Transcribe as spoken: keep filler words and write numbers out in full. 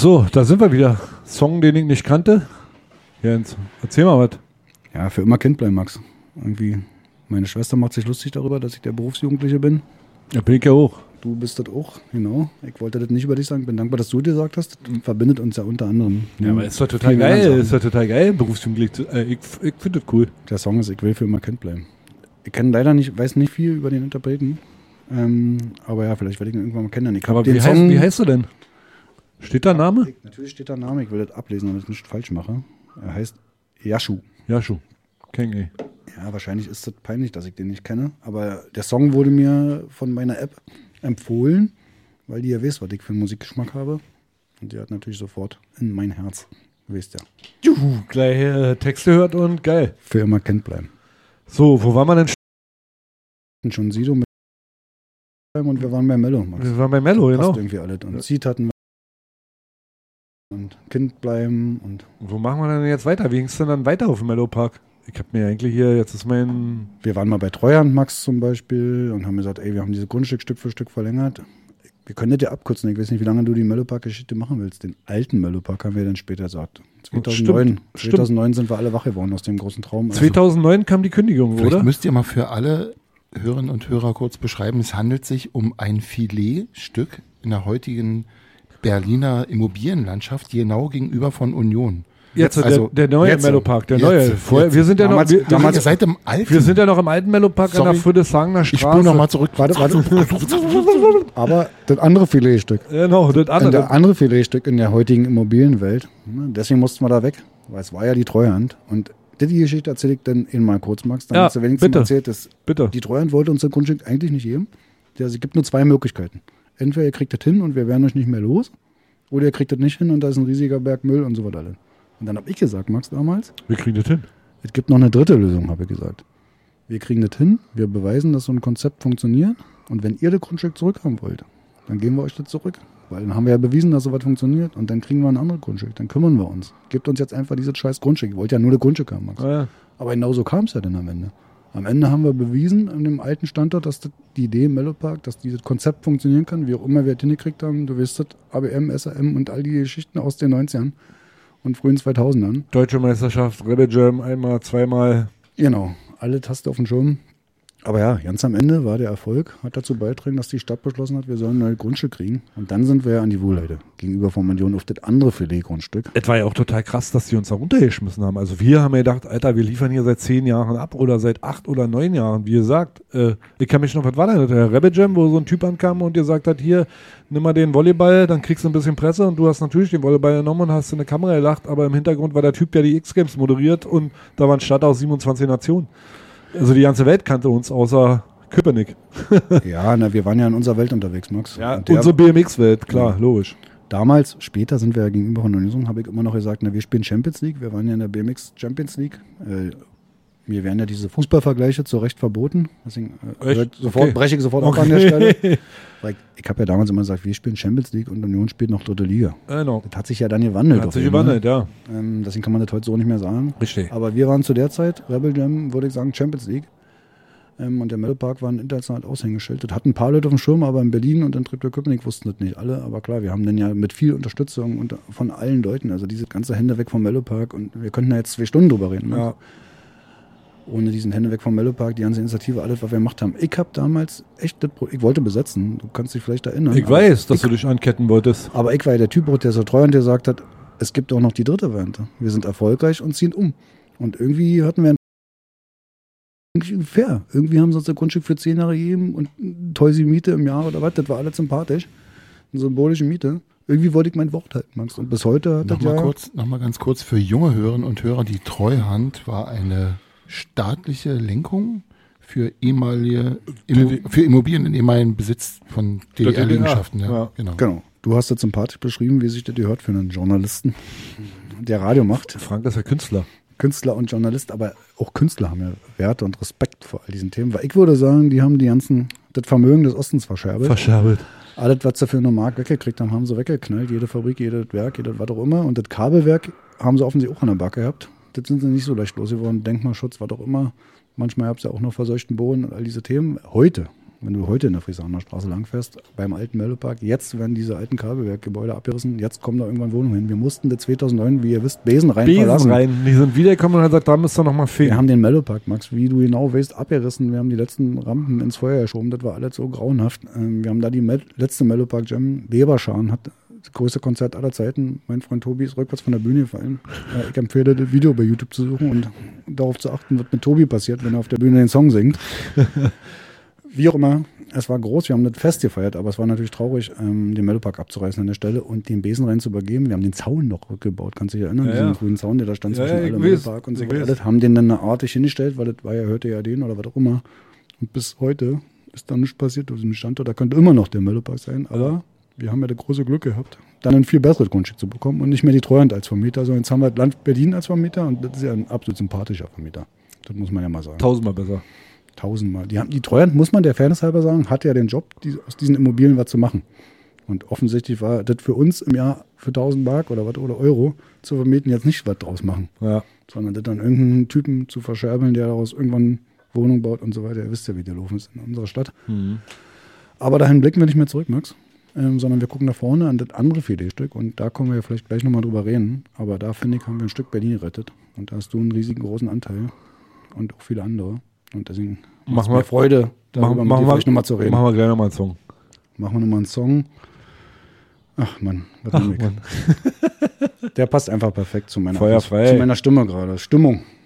So, da sind wir wieder. Song, den ich nicht kannte. Jens, erzähl mal was. Ja, für immer Kind bleiben, Max. Irgendwie, meine Schwester macht sich lustig darüber, dass ich der Berufsjugendliche bin. Ja, bin ich ja auch. Du bist das auch, genau. Ich wollte das nicht über dich sagen. Bin dankbar, dass du dir gesagt hast. Das verbindet uns ja unter anderem. Ja, aber ist doch total geil. Ist doch total geil, Berufsjugendlich zu, äh, Ich, ich finde das cool. Der Song ist Ich will für immer Kind bleiben. Ich kenne leider nicht, weiß nicht viel über den Interpreten. Ähm, aber ja, vielleicht werde ich ihn irgendwann mal kennenlernen. Ich aber den wie, Song, heißt, wie heißt du denn? Steht da ein Name? Ich, natürlich steht da ein Name. Ich will das ablesen, damit ich es nicht falsch mache. Er heißt Yashu. Yashu. Kenn ich. Ja, wahrscheinlich ist das peinlich, dass ich den nicht kenne. Aber der Song wurde mir von meiner App empfohlen, weil die ja weiß, was ich für einen Musikgeschmack habe. Und die hat natürlich sofort in mein Herz. Du weißt ja. Juhu, gleich äh, Texte hört und geil. Für immer Kind bleiben. So, wo waren wir denn? Und schon Sido mit und wir waren bei Mello, Max. Wir waren bei Mello, das genau. Passt irgendwie alles. Und Seed hatten wir. Und Kind bleiben und. Wo machen wir denn jetzt weiter? Wie ging es denn dann weiter auf dem Mello Park? Ich hab mir eigentlich hier, jetzt ist mein... Wir waren mal bei Treuhand, Max zum Beispiel, und haben gesagt, ey, wir haben diese Grundstück Stück für Stück verlängert. Wir können das ja abkürzen. Ich weiß nicht, wie lange du die Mello Park-Geschichte machen willst. Den alten Mello Park haben wir dann später gesagt. zweitausendneun. Stimmt, zweitausendneun stimmt. Sind wir alle wach geworden aus dem großen Traum. Also zweitausendneun kam die Kündigung, Vielleicht oder? Müsst ihr mal für alle Hörerinnen und Hörer kurz beschreiben, es handelt sich um ein Filetstück in der heutigen Berliner Immobilienlandschaft, genau gegenüber von Union. Jetzt, also, der, der neue jetzt, Mello Park, der jetzt, neue. jetzt. Vorher, wir sind ja damals, noch, wir, damals wir, seid im alten. wir sind ja noch im alten Mello Park Sorry. an der Friedrichshagener Straße. Ich spule nochmal zurück. Warte, warte. Aber das andere Filetstück. Genau, das andere. Der andere Filetstück in der heutigen Immobilienwelt. Ne, deswegen mussten wir da weg, weil es war ja die Treuhand. Und die Geschichte erzähle ich dann Ihnen mal kurz, Max. Dann Ja, hast du wenigstens bitte. erzählt, dass Bitte. die Treuhand wollte uns das Grundstück eigentlich nicht geben. Also, es gibt nur zwei Möglichkeiten. Entweder ihr kriegt das hin und wir werden euch nicht mehr los, oder ihr kriegt das nicht hin und da ist ein riesiger Berg Müll und so weiter. Und dann habe ich gesagt, Max, damals, Wir kriegen das hin. es gibt noch eine dritte Lösung, habe ich gesagt. Wir kriegen das hin, wir beweisen, dass so ein Konzept funktioniert und wenn ihr das Grundstück zurückhaben wollt, dann geben wir euch das zurück. Weil dann haben wir ja bewiesen, dass sowas funktioniert und dann kriegen wir ein anderes Grundstück, dann kümmern wir uns. Gebt uns jetzt einfach dieses scheiß Grundstück. Ihr wollt ja nur das Grundstück haben, Max. Ah, ja. Aber genau so kam es ja dann am Ende. Am Ende haben wir bewiesen an dem alten Standort, dass das, die Idee im Mello Park, dass dieses Konzept funktionieren kann, wie auch immer wir das hingekriegt haben. Du weißt das, A B M, S A M und all die Geschichten aus den neunzigern und frühen zweitausendern. Deutsche Meisterschaft, Rebel Jam, einmal, zweimal. Genau, alle Taste auf dem Schirm. Aber ja, ganz am Ende war der Erfolg, hat dazu beitragen, dass die Stadt beschlossen hat, wir sollen ein neues Grundstück kriegen. Und dann sind wir ja an die Wohlheide gegenüber von Union auf das andere Filetgrundstück. Es war ja auch total krass, dass die uns da runtergeschmissen haben. Also wir haben ja gedacht, Alter, wir liefern hier seit zehn Jahren ab oder seit acht oder neun Jahren. Wie gesagt, äh, ich kann mich noch, was war denn, der Rebel Jam, wo so ein Typ ankam und dir gesagt hat, hier, nimm mal den Volleyball, dann kriegst du ein bisschen Presse und du hast natürlich den Volleyball genommen und hast in eine Kamera gelacht, aber im Hintergrund war der Typ, der die X-Games moderiert und da waren Stadt aus siebenundzwanzig Nationen. Also die ganze Welt kannte uns, außer Köpenick. Ja, na, wir waren ja in unserer Welt unterwegs, Max. Ja, und der, unsere B M X-Welt, klar, Ja. logisch. Damals, später sind wir ja gegenüber von Union, habe ich immer noch gesagt, na, wir spielen Champions League, wir waren ja in der B M X Champions League. Äh, mir werden ja diese Fußballvergleiche zu Recht verboten. Deswegen äh, Echt? hört sofort, Okay. breche ich sofort Okay. ab an der Stelle. Weil ich ich habe ja damals immer gesagt, wir spielen Champions League und Union spielt noch dritte Liga. Genau. Das hat sich ja dann gewandelt. Hat auf sich jeden Fall. gewandelt, ja. Ähm, deswegen kann man das heute so nicht mehr sagen. Richtig. Aber wir waren zu der Zeit, Rebel Jam, würde ich sagen, Champions League. Ähm, und der Mello Park war ein internationales Aushängeschild. Das hatten ein paar Leute auf dem Schirm, aber in Berlin und in Treptow-Köpenick wussten das nicht alle. Aber klar, wir haben dann ja mit viel Unterstützung und von allen Leuten, also diese ganze Hände weg vom Mello Park, und wir könnten da jetzt zwei Stunden drüber reden. Ne? Ja. Ohne diesen Hände weg vom Mello Park, die ganze Initiative, alles, was wir gemacht haben. Ich habe damals echt, das Pro- ich wollte besetzen, du kannst dich vielleicht erinnern. Ich aber weiß, dass ich, du dich anketten wolltest. Aber ich war ja der Typ, der so treu und der gesagt hat, es gibt auch noch die dritte Variante. Wir sind erfolgreich und ziehen um. Und irgendwie hatten wir ein irgendwie fair. Irgendwie haben sie uns das Grundstück für zehn Jahre gegeben und eine teure Miete im Jahr oder was, das war alles sympathisch. Eine symbolische Miete. Irgendwie wollte ich mein Wort halten, Max. Und bis heute hat das Nochmal ja... kurz, noch mal ganz kurz für junge Hörerinnen und Hörer, die Treuhand war eine staatliche Lenkung für ehemalige Immo für Immobilien in ehemaligen Besitz von D D R-Liegenschaften. Ja, Ja. genau. Genau. Du hast das sympathisch beschrieben, wie sich das gehört für einen Journalisten, der Radio macht. Frank, das ist ja Künstler. Künstler und Journalist, aber auch Künstler haben ja Werte und Respekt vor all diesen Themen. Weil ich würde sagen, die haben die ganzen, das Vermögen des Ostens verscherbelt. Verscherbelt. Alles, was sie für eine Mark weggekriegt haben, haben sie weggeknallt. Jede Fabrik, jedes Werk, jedes was auch immer. Und das Kabelwerk haben sie offensichtlich auch an der Backe gehabt. Das sind sie nicht so leicht losgeworden. Denkmalschutz, was auch immer. Manchmal gab es ja auch noch verseuchten Boden und all diese Themen. Heute, wenn du heute in der Friesaner Straße langfährst, beim alten Mellopark, jetzt werden diese alten Kabelwerkgebäude abgerissen, jetzt kommen da irgendwann Wohnungen hin. Wir mussten bis zweitausendneun, wie ihr wisst, Besen rein Besen verlassen. rein. Die sind wiedergekommen und haben gesagt, da müsst ihr nochmal fegen. Wir haben den Mellopark, Max, wie du genau weißt, abgerissen. Wir haben die letzten Rampen ins Feuer geschoben. Das war alles so grauenhaft. Wir haben da die Mel- letzte Mellopark Jam, Weberscharen, hat das größte Konzert aller Zeiten. Mein Freund Tobi ist rückwärts von der Bühne gefallen. Ich empfehle, das Video bei YouTube zu suchen und darauf zu achten, was mit Tobi passiert, wenn er auf der Bühne den Song singt. Wie auch immer, es war groß, wir haben das Fest gefeiert, aber es war natürlich traurig, ähm, den Mellopark abzureißen an der Stelle und den Besen rein zu übergeben. Wir haben den Zaun noch rückgebaut, kannst du dich erinnern? Ja, Diesen ja. grünen Zaun, der da stand Ja, zwischen ja, allem weiß, Mellopark und so ich weiter. weiß. Alles, haben den dann artig hingestellt, weil das war ja, hörte ja den oder was auch immer. Und bis heute ist da nichts passiert auf diesem Standort. Da könnte immer noch der Mellopark sein, aber wir haben ja das große Glück gehabt, dann ein viel besseres Grundstück zu bekommen und nicht mehr die Treuhand als Vermieter, sondern jetzt haben wir das Land Berlin als Vermieter und das ist ja ein absolut sympathischer Vermieter. Das muss man ja mal sagen. Tausendmal besser. Tausendmal. Die, haben, die Treuhand, muss man der Fairness halber sagen, hat ja den Job, die, aus diesen Immobilien was zu machen. Und offensichtlich war das für uns im Jahr für tausend Mark oder was oder Euro zu vermieten jetzt nicht was draus machen. Ja. Sondern das dann irgendeinen Typen zu verscherbeln, der daraus irgendwann Wohnung baut und so weiter. Ihr wisst ja, wie der Laufen ist in unserer Stadt. Mhm. Aber dahin blicken wir nicht mehr zurück, Max. Ähm, sondern wir gucken nach vorne an das andere Filetstück und da können wir ja vielleicht gleich nochmal drüber reden. Aber da, finde ich, haben wir ein Stück Berlin gerettet. Und da hast du einen riesigen großen Anteil und auch viele andere. Und deswegen macht es mir Freude, darüber machen, mit dir wir, vielleicht nochmal zu reden. Machen wir gleich nochmal einen Song. Machen wir nochmal einen Song. Ach Mann, was Ach, nehme ich? Mann. Der passt einfach perfekt zu meiner, Feuer frei. zu meiner Stimme gerade. Stimmung.